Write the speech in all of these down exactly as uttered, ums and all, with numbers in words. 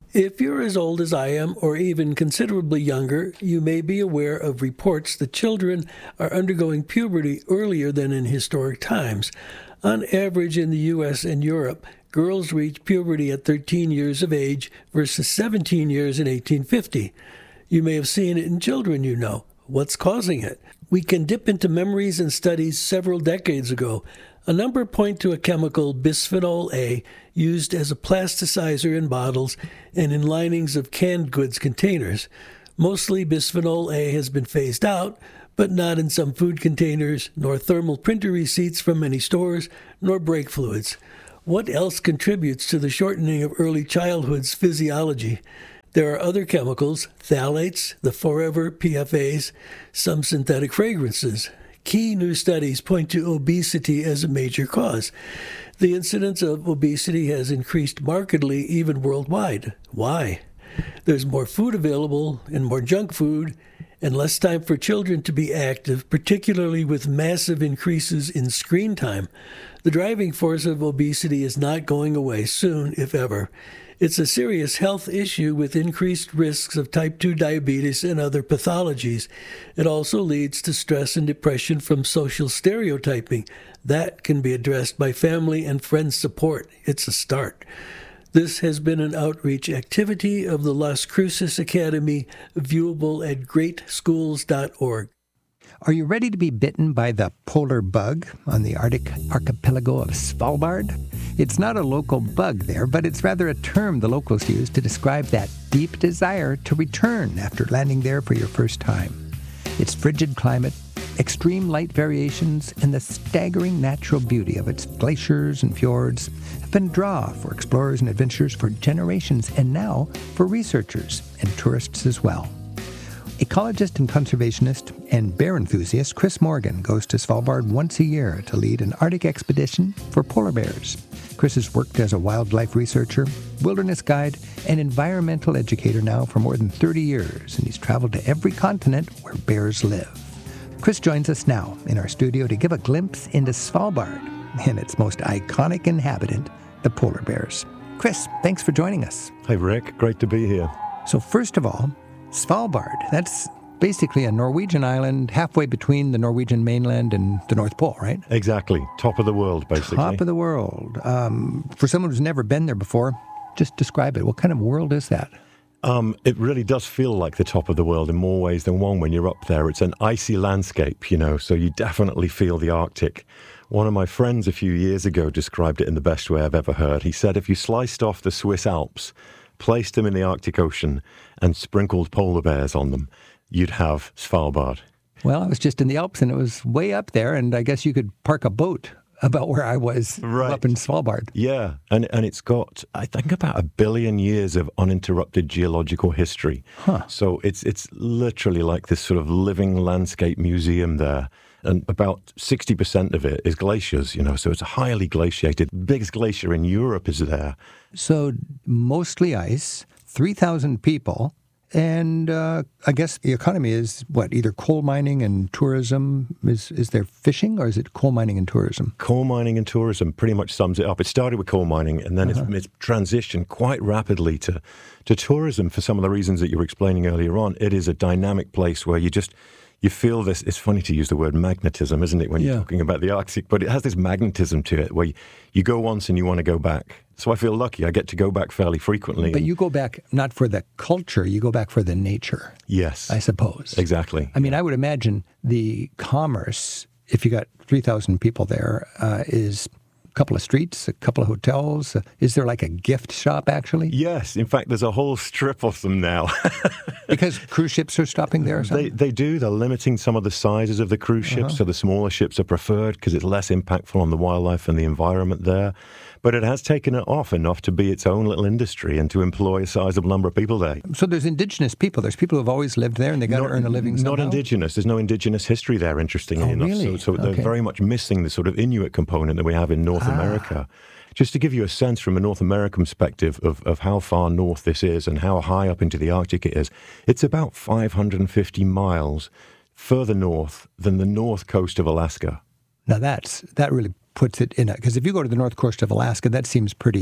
If you're as old as I am, or even considerably younger, you may be aware of reports that children are undergoing puberty earlier than in historic times. On average in the U S and Europe, girls reach puberty at thirteen years of age versus seventeen years in eighteen fifty. You may have seen it in children you know. What's causing it? We can dip into memories and studies several decades ago. A number point to a chemical, bisphenol A, used as a plasticizer in bottles and in linings of canned goods containers. Mostly bisphenol A has been phased out, but not in some food containers, nor thermal printer receipts from many stores, nor brake fluids. What else contributes to the shortening of early childhood's physiology? There are other chemicals, phthalates, the forever P F As, some synthetic fragrances. Key new studies point to obesity as a major cause. The incidence of obesity has increased markedly even worldwide. Why? There's more food available and more junk food, and less time for children to be active, particularly with massive increases in screen time. The driving force of obesity is not going away soon, if ever. It's a serious health issue with increased risks of type two diabetes and other pathologies. It also leads to stress and depression from social stereotyping. That can be addressed by family and friend support. It's a start. This has been an outreach activity of the Las Cruces Academy, viewable at great schools dot org. Are you ready to be bitten by the polar bug on the Arctic archipelago of Svalbard? It's not a local bug there, but it's rather a term the locals use to describe that deep desire to return after landing there for your first time. Its frigid climate, extreme light variations, and the staggering natural beauty of its glaciers and fjords have been a draw for explorers and adventurers for generations, and now for researchers and tourists as well. Ecologist and conservationist and bear enthusiast Chris Morgan goes to Svalbard once a year to lead an Arctic expedition for polar bears. Chris has worked as a wildlife researcher, wilderness guide, and environmental educator now for more than thirty years, and he's traveled to every continent where bears live. Chris joins us now in our studio to give a glimpse into Svalbard and its most iconic inhabitant, the polar bears. Chris, thanks for joining us. Hey, Rick. Great to be here. So first of all, Svalbard, that's basically a Norwegian island halfway between the Norwegian mainland and the North Pole, right? Exactly. Top of the world, basically. Top of the world. Um, for someone who's never been there before, just describe it. What kind of world is that? Um, it really does feel like the top of the world in more ways than one when you're up there. It's an icy landscape, you know, so you definitely feel the Arctic. One of my friends a few years ago described it in the best way I've ever heard. He said if you sliced off the Swiss Alps, placed them in the Arctic Ocean, and sprinkled polar bears on them, you'd have Svalbard. Well, I was just in the Alps, and it was way up there, and I guess you could park a boat about where I was right. up in Svalbard. Yeah, and and it's got, I think, about a billion years of uninterrupted geological history. Huh. So it's it's literally like this sort of living landscape museum there. And about sixty percent of it is glaciers, you know, so it's highly glaciated. The biggest glacier in Europe is there. So mostly ice, three thousand people, and uh, I guess the economy is, what, either coal mining and tourism? Is is there fishing, or is it coal mining and tourism? Coal mining and tourism pretty much sums it up. It started with coal mining, and then uh-huh. it's, it's transitioned quite rapidly to, to tourism for some of the reasons that you were explaining earlier on. It is a dynamic place where you just... You feel this, it's funny to use the word magnetism, isn't it, when you're yeah. talking about the Arctic, but it has this magnetism to it where you, you go once and you want to go back. So I feel lucky. I get to go back fairly frequently. But you go back not for the culture, you go back for the nature. Yes. I suppose. Exactly. I mean, I would imagine the commerce, if you got three thousand people there, uh, is a couple of streets, a couple of hotels. Uh, is there like a gift shop, actually? Yes. In fact, there's a whole strip of them now. Because cruise ships are stopping there or something? They, they do. They're limiting some of the sizes of the cruise ships, uh-huh. so the smaller ships are preferred because it's less impactful on the wildlife and the environment there. But it has taken it off enough to be its own little industry and to employ a sizable number of people there. So there's indigenous people. There's people who have always lived there and they got to earn a living somehow? Not indigenous. There's no indigenous history there, interestingly oh, enough. Really? So, so okay. they're very much missing the sort of Inuit component that we have in North ah. America. Just to give you a sense from a North American perspective of, of how far north this is and how high up into the Arctic it is, it's about five hundred fifty miles further north than the north coast of Alaska. Now that's that really puts it in a, because if you go to the north coast of Alaska, that seems pretty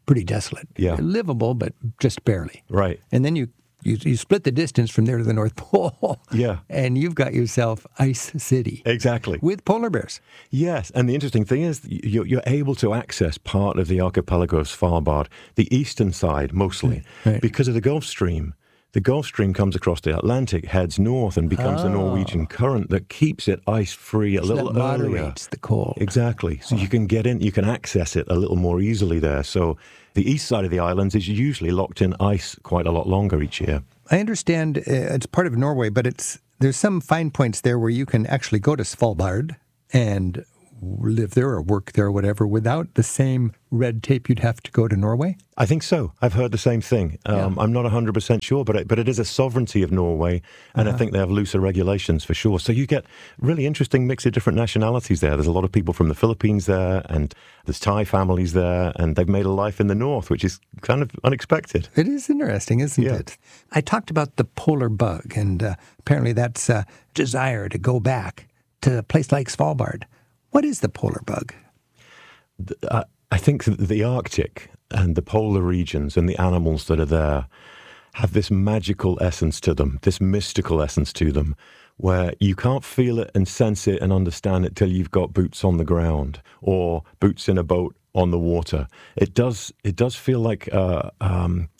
pretty desolate. Yeah. Livable, but just barely. Right. And then you, you, you split the distance from there to the North Pole. Yeah. And you've got yourself Ice City. Exactly. With polar bears. Yes, and the interesting thing is you're, you're able to access part of the archipelago of Svalbard, the eastern side mostly, Right, right. because of the Gulf Stream. The Gulf Stream comes across the Atlantic, heads north, and becomes Oh. the Norwegian current that keeps it ice-free a So little that earlier. moderates the cold. Exactly. So you can get in, you can access it a little more easily there. So the east side of the islands is usually locked in ice quite a lot longer each year. I understand uh, it's part of Norway, but it's there's some fine points there where you can actually go to Svalbard and live there or work there or whatever without the same red tape you'd have to go to Norway? I think so. I've heard the same thing. Um, Yeah. I'm not one hundred percent sure, but it, but it is a sovereignty of Norway, and Uh-huh. I think they have looser regulations for sure. So you get really interesting mix of different nationalities there. There's a lot of people from the Philippines there, and there's Thai families there, and they've made a life in the north, which is kind of unexpected. It is interesting, isn't Yeah. it? I talked about the polar bug, and uh, apparently that's a desire to go back to a place like Svalbard. What is the polar bug? I, I think that the Arctic and the polar regions and the animals that are there have this magical essence to them, this mystical essence to them, where you can't feel it and sense it and understand it till you've got boots on the ground or boots in a boat on the water. It does. It does feel like uh, um,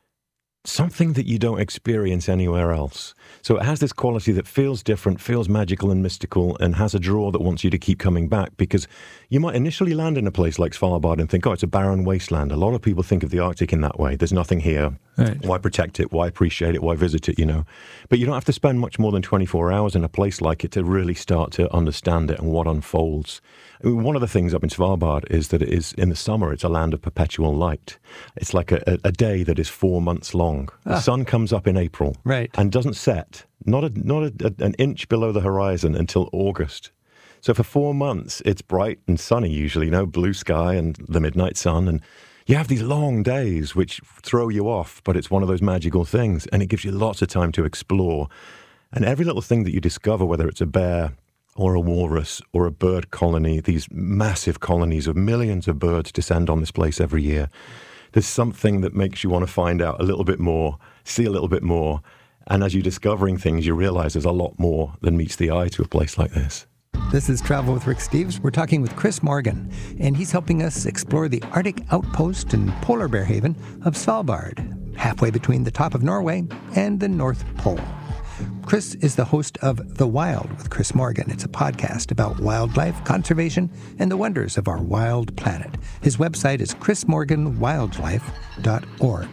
something that you don't experience anywhere else. So it has this quality that feels different, feels magical and mystical, and has a draw that wants you to keep coming back, because you might initially land in a place like Svalbard and think, oh, it's a barren wasteland. A lot of people think of the Arctic in that way. There's nothing here. Right. Why protect it? Why appreciate it? Why visit it, you know? But you don't have to spend much more than twenty-four hours in a place like it to really start to understand it and what unfolds. I mean, one of the things up in Svalbard is that it is, in the summer, it's a land of perpetual light. It's like a, a, a day that is four months long. The sun comes up in April Right. and doesn't set, not, a, not a, a, an inch below the horizon until August. So for four months, it's bright and sunny usually, you know, blue sky and the midnight sun. And you have these long days which throw you off, but it's one of those magical things. And it gives you lots of time to explore. And every little thing that you discover, whether it's a bear or a walrus or a bird colony, these massive colonies of millions of birds descend on this place every year. There's something that makes you want to find out a little bit more, see a little bit more. And as you're discovering things, you realize there's a lot more than meets the eye to a place like this. This is Travel with Rick Steves. We're talking with Chris Morgan, and he's helping us explore the Arctic outpost and polar bear haven of Svalbard, halfway between the top of Norway and the North Pole. Chris is the host of The Wild with Chris Morgan. It's a podcast about wildlife, conservation, and the wonders of our wild planet. His website is chris morgan wildlife dot org.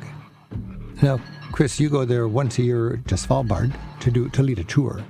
Now, Chris, you go there once a year to Svalbard to do to lead a tour.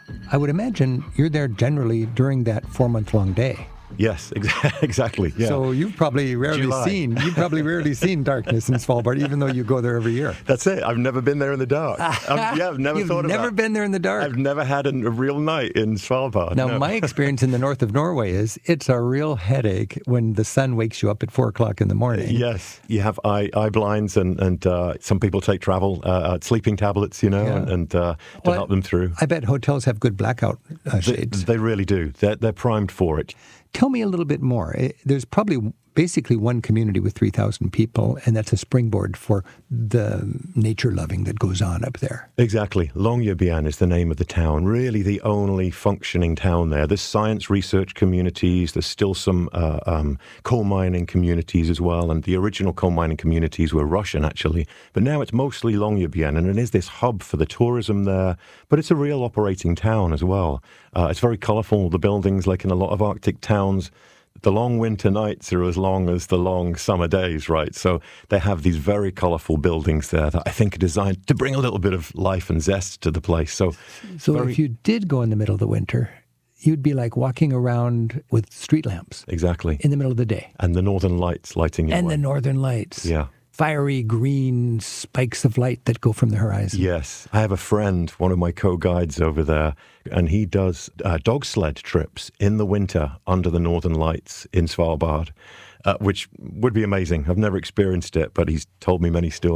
I would imagine you're there generally during that four-month-long day. Yes, ex- exactly. Yeah. So you've probably rarely July. seen you've probably rarely seen darkness in Svalbard, even though you go there every year. That's it. I've never been there in the dark. I've, yeah, I've never You've thought of never that. been there in the dark. I've never had a, a real night in Svalbard. Now, no. my experience in the north of Norway is it's a real headache when the sun wakes you up at four o'clock in the morning. Yes, you have eye eye blinds, and and uh, some people take travel uh, uh, sleeping tablets, you know, Yeah. and, and uh, to Well, help them through. I bet hotels have good blackout uh, They, shades. they really do. They're they're primed for it. Tell me a little bit more. Eh, There's probably basically one community with three thousand people, and that's a springboard for the nature loving that goes on up there. Exactly. Longyearbyen is the name of the town, really the only functioning town there. There's science research communities, there's still some uh, um, coal mining communities as well, and the original coal mining communities were Russian, actually. But now it's mostly Longyearbyen, and it is this hub for the tourism there, but it's a real operating town as well. Uh, it's very colourful, the buildings, like in a lot of Arctic towns. The long winter nights are as long as the long summer days, right? So they have these very colourful buildings there that I think are designed to bring a little bit of life and zest to the place. So, So very- if you did go in the middle of the winter, you'd be like walking around with street lamps exactly. in the middle of the day. And the northern lights lighting your And way. the northern lights. Yeah. Fiery green spikes of light that go from the horizon. Yes. I have a friend, one of my co-guides over there, and he does uh, dog sled trips in the winter under the northern lights in Svalbard, uh, which would be amazing. I've never experienced it, but he's told me many stories.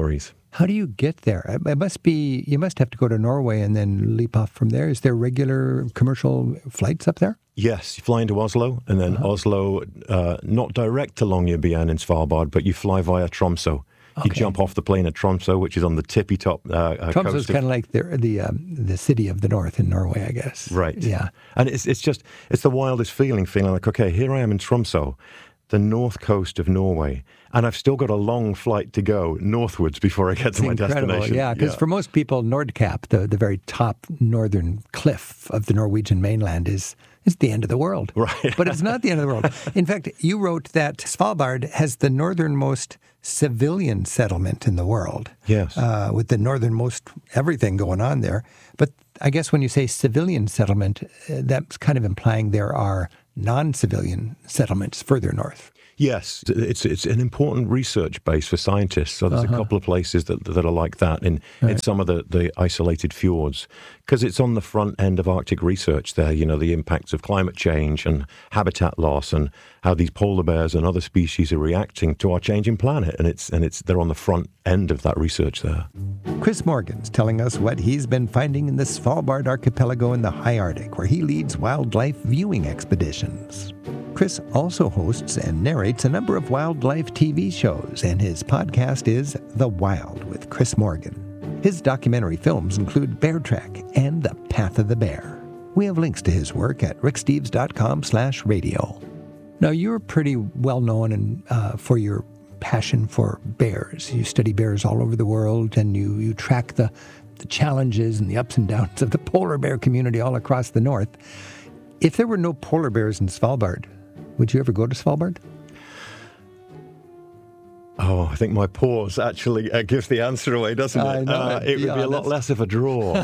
How do you get there? It must be, you must have to go to Norway and then leap off from there. Is there regular commercial flights up there? Yes, you fly into Oslo, and then uh-huh. Oslo, uh, not direct to Longyearbyen in Svalbard, but you fly via Tromsø. Okay. You jump off the plane at Tromsø, which is on the tippy top uh, uh, Tromsø is kind of like the the, um, the city of the north in Norway, I guess. Right. Yeah. And it's it's just, it's the wildest feeling, feeling like, okay, here I am in Tromsø, the north coast of Norway, and I've still got a long flight to go northwards before I get it's to my incredible. destination. Yeah, because yeah. for most people, Nordkapp, the, the very top northern cliff of the Norwegian mainland, is is the end of the world. Right. But it's not the end of the world. In fact, you wrote that Svalbard has the northernmost civilian settlement in the world. Yes. Uh, with the northernmost everything going on there. But I guess when you say civilian settlement, uh, that's kind of implying there are non-civilian settlements further north. Yes, it's it's an important research base for scientists. So there's uh-huh. a couple of places that that are like that in, right. in some of the, the isolated fjords, because it's on the front end of Arctic research there, you know, the impacts of climate change and habitat loss and how these polar bears and other species are reacting to our changing planet. And it's and it's they're on the front end of that research there. Chris Morgan's telling us what he's been finding in the Svalbard archipelago in the high Arctic, where he leads wildlife viewing expeditions. Chris also hosts and narrates a number of wildlife T V shows, and his podcast is The Wild with Chris Morgan. His documentary films include Bear Trek and The Path of the Bear. We have links to his work at ricksteves.com slash radio. Now, you're pretty well known and, uh, for your passion for bears. You study bears all over the world, and you, you track the, the challenges and the ups and downs of the polar bear community all across the north. If there were no polar bears in Svalbard, would you ever go to Svalbard? Oh, I think my pause actually uh, gives the answer away, doesn't it? I know, uh, it would yeah, be a lot less of a draw.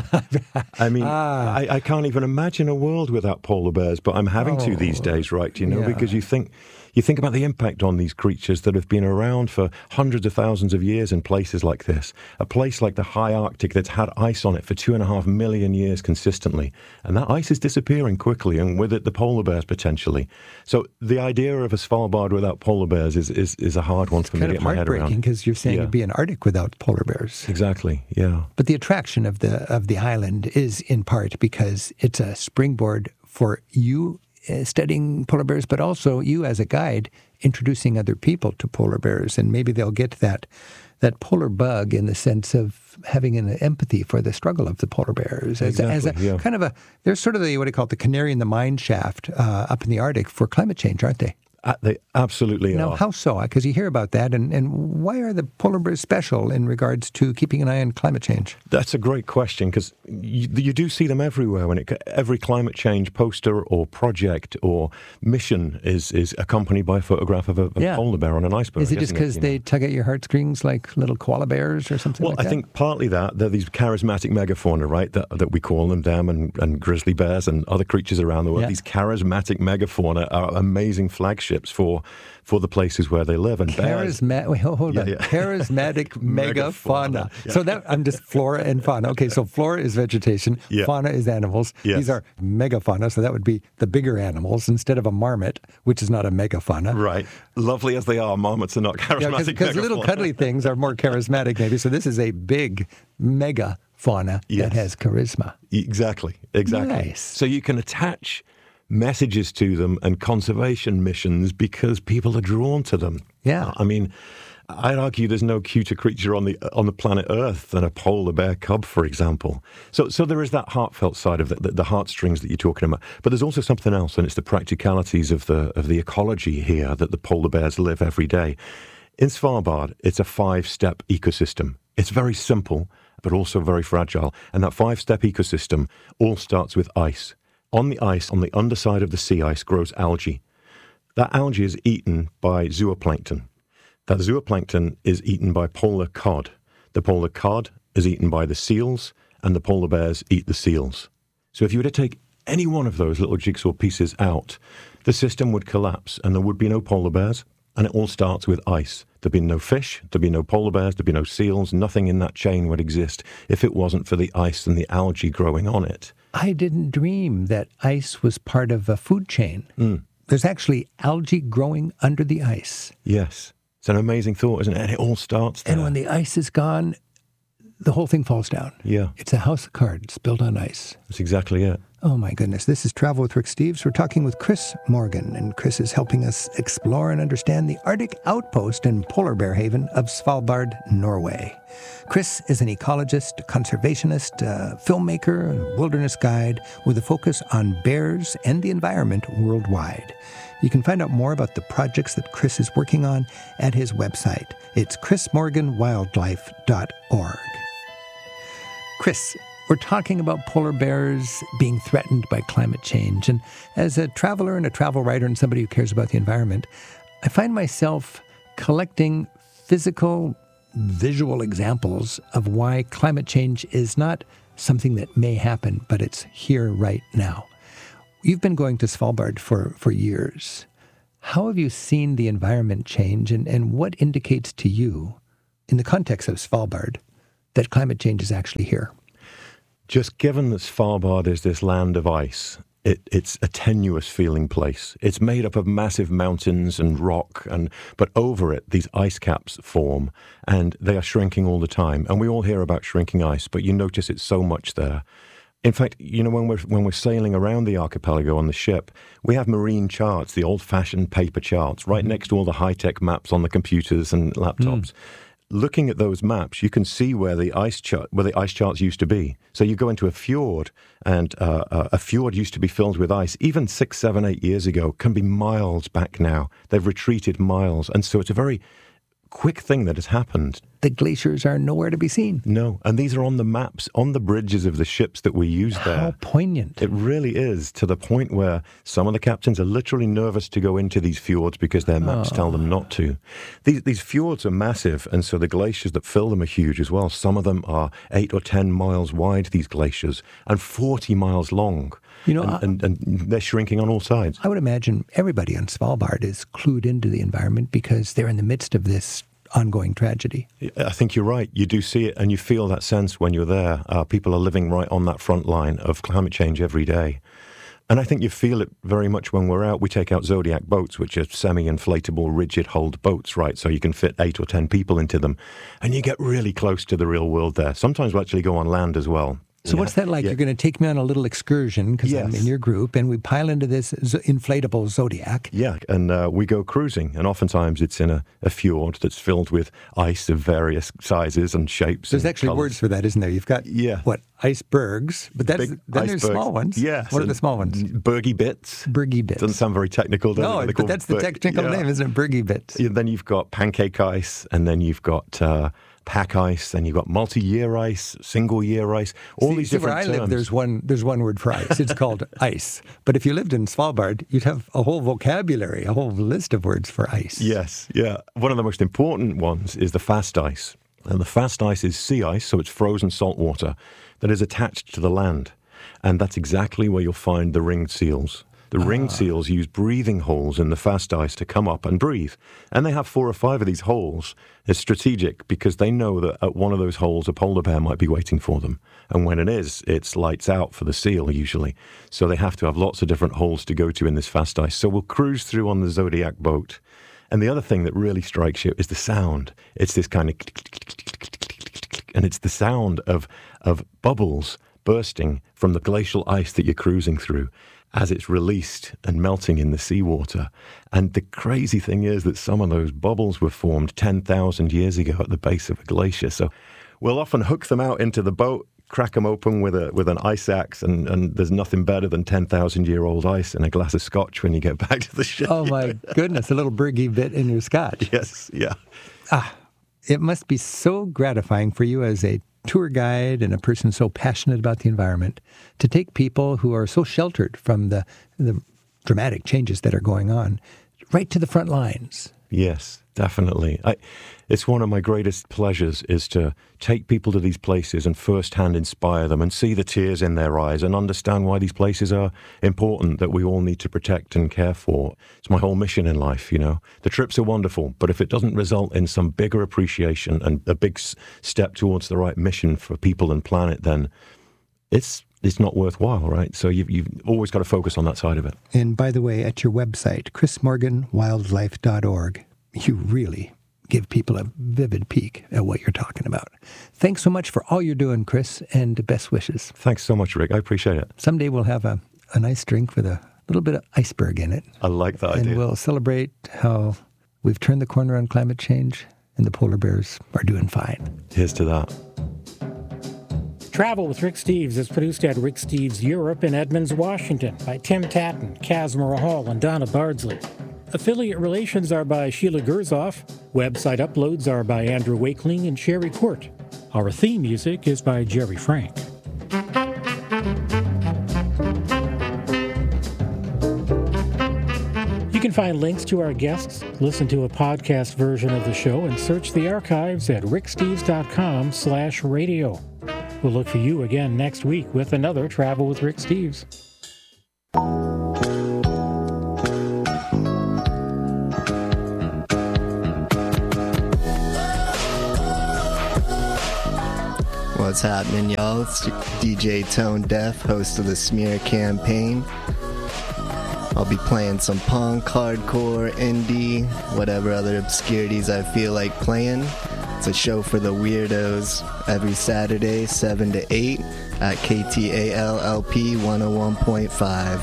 I mean, ah. I, I can't even imagine a world without polar bears, but I'm having oh, to these days, right? You know, yeah. because you think you think about the impact on these creatures that have been around for hundreds of thousands of years in places like this. A place like the high Arctic that's had ice on it for two and a half million years consistently. And that ice is disappearing quickly, and with it, the polar bears potentially. So the idea of a Svalbard without polar bears is, is, is a hard one it's for me to get my head around. Heartbreaking, because you're saying yeah. it'd be an Arctic without polar bears. Exactly, yeah. But the attraction of the of the island is in part because it's a springboard for you uh, studying polar bears, but also you as a guide introducing other people to polar bears, and maybe they'll get that that polar bug in the sense of having an empathy for the struggle of the polar bears. As, exactly, as a yeah. kind of a, they're sort of the, what do you call it, the canary in the mine shaft uh, up in the Arctic for climate change, aren't they? Uh, they absolutely now, are. Now, how so? Because you hear about that, and, and why are the polar bears special in regards to keeping an eye on climate change? That's a great question, because you, you do see them everywhere. When it, every climate change poster or project or mission is, is accompanied by a photograph of a, a yeah. polar bear on an iceberg. Is it just because they know? tug at your heartstrings like little koala bears or something well, like that? Well, I think partly that. They're these charismatic megafauna, right, that, that we call them, them and, and grizzly bears and other creatures around the world. Yeah. These charismatic megafauna are amazing flagships for for the places where they live. And Charisma- wait, hold yeah, on. Yeah. Charismatic megafauna. Yeah. So that I'm just flora and fauna. Okay, so flora is vegetation, yeah. fauna is animals. Yes. These are megafauna, so that would be the bigger animals instead of a marmot, which is not a megafauna. Right. Lovely as they are, marmots are not charismatic. Because yeah, little cuddly things are more charismatic, maybe. So this is a big mega fauna yes. that has charisma. Exactly. Exactly. Nice. So you can attach messages to them and conservation missions because people are drawn to them. Yeah. I mean, I'd argue there's no cuter creature on the on the planet Earth than a polar bear cub, for example. So so there is that heartfelt side of the, the, the heartstrings that you're talking about. But there's also something else, and it's the practicalities of the of the ecology here that the polar bears live every day. In Svalbard, it's a five-step ecosystem. It's very simple, but also very fragile. And that five-step ecosystem all starts with ice. On the ice, on the underside of the sea ice, grows algae. That algae is eaten by zooplankton. That zooplankton is eaten by polar cod. The polar cod is eaten by the seals, and the polar bears eat the seals. So if you were to take any one of those little jigsaw pieces out, the system would collapse, and there would be no polar bears, and it all starts with ice. There'd be no fish, there'd be no polar bears, there'd be no seals, nothing in that chain would exist if it wasn't for the ice and the algae growing on it. I didn't dream that ice was part of a food chain. Mm. There's actually algae growing under the ice. Yes. It's an amazing thought, isn't it? And it all starts there. And when the ice is gone, the whole thing falls down. Yeah. It's a house of cards built on ice. That's exactly it. Oh, my goodness. This is Travel with Rick Steves. We're talking with Chris Morgan, and Chris is helping us explore and understand the Arctic outpost and polar bear haven of Svalbard, Norway. Chris is an ecologist, a conservationist, a filmmaker, a wilderness guide with a focus on bears and the environment worldwide. You can find out more about the projects that Chris is working on at his website. It's chris morgan wildlife dot org. Chris, we're talking about polar bears being threatened by climate change. And as a traveler and a travel writer and somebody who cares about the environment, I find myself collecting physical, visual examples of why climate change is not something that may happen, but it's here right now. You've been going to Svalbard for, for years. How have you seen the environment change, and, and what indicates to you, in the context of Svalbard, that climate change is actually here? Just given that Svalbard is this land of ice, it, it's a tenuous feeling place. It's made up of massive mountains and rock, and but over it, these ice caps form, and they are shrinking all the time. And we all hear about shrinking ice, but you notice it's so much there. In fact, you know, when we're when we're sailing around the archipelago on the ship, we have marine charts, the old-fashioned paper charts, right next to all the high-tech maps on the computers and laptops. Mm. Looking at those maps, you can see where the ice chart, where the ice charts used to be. So you go into a fjord, and uh, uh, a fjord used to be filled with ice. Even six, seven, eight years ago, can be miles back now. They've retreated miles, and so it's a very quick thing that has happened. The glaciers are nowhere to be seen. No, and these are on the maps, on the bridges of the ships that we use there. How poignant. It really is, to the point where some of the captains are literally nervous to go into these fjords because their maps oh. tell them not to. These, these fjords are massive, and so the glaciers that fill them are huge as well. Some of them are eight or ten miles wide, these glaciers, and forty miles long. You know, and, and, and they're shrinking on all sides. I would imagine everybody on Svalbard is clued into the environment because they're in the midst of this ongoing tragedy. I think you're right. You do see it, and you feel that sense when you're there. Uh, people are living right on that front line of climate change every day. And I think you feel it very much when we're out. We take out Zodiac boats, which are semi-inflatable, rigid-hulled boats, right? So you can fit eight or ten people into them. And you get really close to the real world there. Sometimes we'll actually go on land as well. So yeah. What's that like? Yeah. You're going to take me on a little excursion because yes. I'm in your group, and we pile into this z- inflatable Zodiac. Yeah, and uh, we go cruising, and oftentimes it's in a, a fjord that's filled with ice of various sizes and shapes. There's and actually colors. words for that, isn't there? You've got, yeah. what, icebergs, but that's, Big then icebergs. There's small ones. Yes. What are the small ones? Bergy bits. Bergy bits. Doesn't sound very technical, does no, it? No, but that's the ber- technical yeah. name, isn't it? Bergy bits. Yeah, then you've got pancake ice, and then you've got... Uh, pack ice, then you've got multi-year ice, single-year ice, all see, these see different where I terms. live, there's one, there's one word for ice. It's called ice. But if you lived in Svalbard, you'd have a whole vocabulary, a whole list of words for ice. Yes, yeah. One of the most important ones is the fast ice. And the fast ice is sea ice, so it's frozen salt water that is attached to the land. And that's exactly where you'll find the ringed seals. The ringed ah. seals use breathing holes in the fast ice to come up and breathe. And they have four or five of these holes. It's strategic because they know that at one of those holes a polar bear might be waiting for them. And when it is, it's lights out for the seal usually. So they have to have lots of different holes to go to in this fast ice. So we'll cruise through on the Zodiac boat. And the other thing that really strikes you is the sound. It's this kind of... And it's the sound of, of bubbles bursting from the glacial ice that you're cruising through as it's released and melting in the seawater. And the crazy thing is that some of those bubbles were formed ten thousand years ago at the base of a glacier. So we'll often hook them out into the boat, crack them open with a with an ice axe, and, and there's nothing better than ten thousand year old ice and a glass of scotch when you get back to the ship. Oh my goodness, a little Bergy bit in your scotch. Yes, yeah. Ah, it must be so gratifying for you as a tour guide and a person so passionate about the environment to take people who are so sheltered from the, the dramatic changes that are going on right to the front lines. Yes, definitely. I, it's one of my greatest pleasures is to take people to these places and firsthand inspire them and see the tears in their eyes and understand why these places are important, that we all need to protect and care for. It's my whole mission in life, you know. The trips are wonderful, but if it doesn't result in some bigger appreciation and a big s- step towards the right mission for people and planet, then it's it's not worthwhile, right? So you've, you've always got to focus on that side of it. And by the way, at your website, chris morgan wildlife dot org, you really give people a vivid peek at what you're talking about. Thanks so much for all you're doing, Chris, and best wishes. Thanks so much, Rick. I appreciate it. Someday we'll have a, a nice drink with a little bit of iceberg in it. I like that and idea. And we'll celebrate how we've turned the corner on climate change and the polar bears are doing fine. Here's to that. Travel with Rick Steves is produced at Rick Steves Europe in Edmonds, Washington by Tim Tatton, Kazmira Hall, and Donna Bardsley. Affiliate relations are by Sheila Gerzoff. Website uploads are by Andrew Wakeling and Sherry Court. Our theme music is by Jerry Frank. You can find links to our guests, listen to a podcast version of the show, and search the archives at ricksteves.com slash radio. We'll look for you again next week with another Travel with Rick Steves. What's happening, y'all? It's D J Tone Deaf, host of the Smear Campaign. I'll be playing some punk, hardcore, indie, whatever other obscurities I feel like playing. It's a show for the weirdos every Saturday, seven to eight at K T A L L P one oh one point five.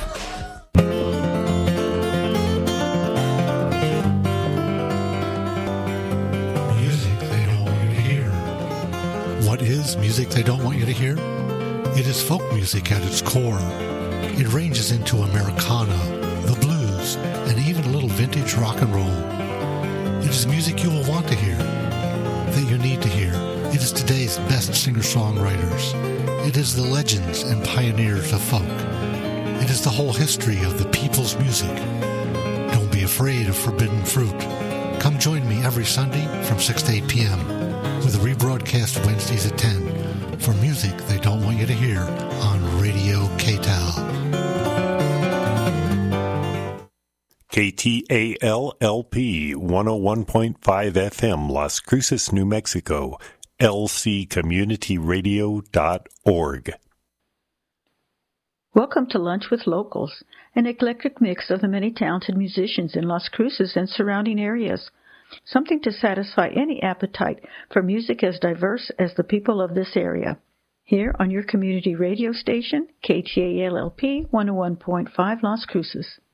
Music they don't want you to hear. What is music they don't want you to hear? It is folk music at its core. It ranges into Americana, the blues, and even a little vintage rock and roll. It is music you will want to hear, that you need to hear. It is today's best singer-songwriters. It is the legends and pioneers of folk. It is the whole history of the people's music. Don't be afraid of forbidden fruit. Come join me every Sunday from six to eight p.m. with a rebroadcast Wednesdays at ten for music they don't want you to hear on Radio K T A L. K T A L L P one oh one point five F M, Las Cruces, New Mexico, L C community radio dot org. Welcome to Lunch with Locals, an eclectic mix of the many talented musicians in Las Cruces and surrounding areas. Something to satisfy any appetite for music as diverse as the people of this area. Here on your community radio station, K T A L L P one oh one point five Las Cruces.